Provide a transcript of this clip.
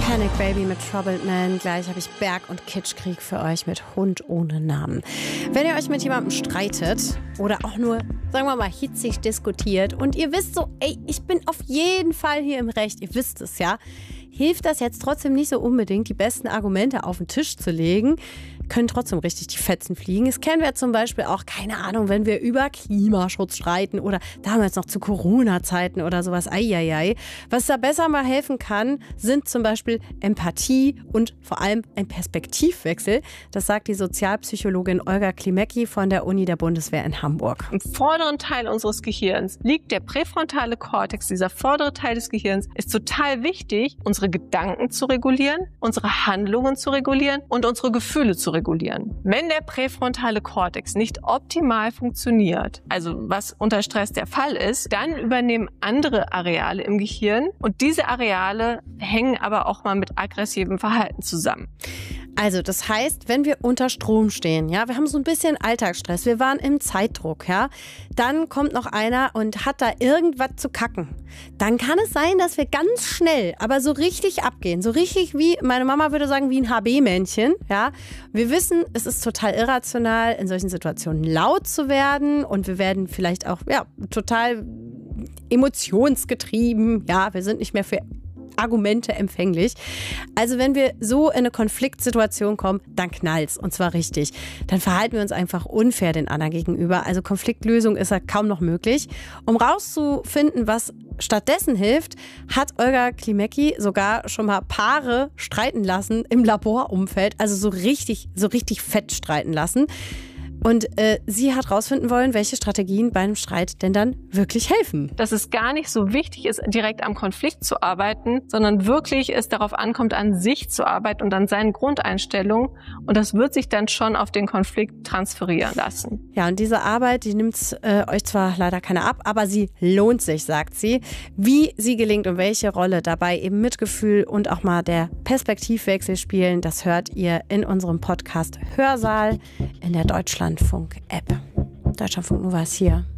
Panic Baby mit Troubled Man. Gleich habe ich Berg- und Kitschkrieg für euch mit Hund ohne Namen. Wenn ihr euch mit jemandem streitet oder auch nur, sagen wir mal, hitzig diskutiert und ihr wisst so, ey, ich bin auf jeden Fall hier im Recht, ihr wisst es ja, hilft das jetzt trotzdem nicht so unbedingt, die besten Argumente auf den Tisch zu legen. Können trotzdem richtig die Fetzen fliegen. Das kennen wir zum Beispiel auch, keine Ahnung, wenn wir über Klimaschutz streiten oder damals noch zu Corona-Zeiten oder sowas. Eieiei. Was da besser mal helfen kann, sind zum Beispiel Empathie und vor allem ein Perspektivwechsel. Das sagt die Sozialpsychologin Olga Klimecki von der Uni der Bundeswehr in Hamburg. Im vorderen Teil unseres Gehirns liegt der präfrontale Kortex. Dieser vordere Teil des Gehirns ist total wichtig, unsere Gedanken zu regulieren, unsere Handlungen zu regulieren und unsere Gefühle zu regulieren. Wenn der präfrontale Kortex nicht optimal funktioniert, also was unter Stress der Fall ist, dann übernehmen andere Areale im Gehirn und diese Areale hängen aber auch mal mit aggressivem Verhalten zusammen. Also das heißt, wenn wir unter Strom stehen, ja, wir haben so ein bisschen Alltagsstress, wir waren im Zeitdruck, ja, dann kommt noch einer und hat da irgendwas zu kacken. Dann kann es sein, dass wir ganz schnell, aber so richtig abgehen, so richtig wie, meine Mama würde sagen, wie ein HB-Männchen, ja. Wir wissen, es ist total irrational, in solchen Situationen laut zu werden und wir werden vielleicht auch, ja, total emotionsgetrieben, ja, wir sind nicht mehr für Argumente empfänglich. Also wenn wir so in eine Konfliktsituation kommen, dann knallt's und zwar richtig. Dann verhalten wir uns einfach unfair den anderen gegenüber. Also Konfliktlösung ist ja kaum noch möglich. Um rauszufinden, was stattdessen hilft, hat Olga Klimecki sogar schon mal Paare streiten lassen im Laborumfeld, also so richtig fett streiten lassen. Und sie hat rausfinden wollen, welche Strategien bei einem Streit denn dann wirklich helfen. Dass es gar nicht so wichtig ist, direkt am Konflikt zu arbeiten, sondern wirklich es darauf ankommt, an sich zu arbeiten und an seinen Grundeinstellungen. Und das wird sich dann schon auf den Konflikt transferieren lassen. Ja, und diese Arbeit, die nimmt euch zwar leider keiner ab, aber sie lohnt sich, sagt sie. Wie sie gelingt und welche Rolle dabei eben Mitgefühl und auch mal der Perspektivwechsel spielen, das hört ihr in unserem Podcast Hörsaal in der Deutschlandfunk-App. Deutschlandfunk Nova ist hier.